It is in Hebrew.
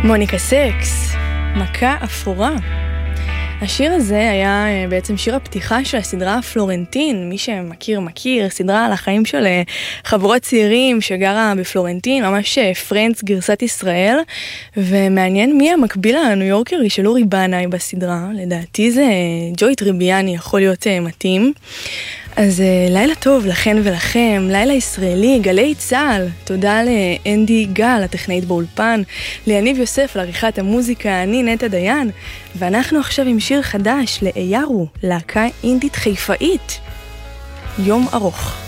מוניקה סקס, מכה אפורה. השיר הזה היה בעצם שיר הפתיחה של הסדרה פלורנטין. מי שמכיר מכיר, סדרה על החיים של חבורת צעירים שגרה בפלורנטין, ממש פרנדס גרסת ישראל. ומעניין מי המקביל הניו יורקרי של אורי בנאי בסדרה. לדעתי זה ג'וי טריביאני, יכול להיות מתאים. אז לילה טוב לכן ולכם, לילה ישראלי, גלי צהל. תודה לאנדי גל, הטכנאית באולפן, ליניב יוסף, לעריכת המוזיקה, אני נטע דיין, ואנחנו עכשיו עם שיר חדש לאיירו, להקה אינדית חיפאית. יום ארוך.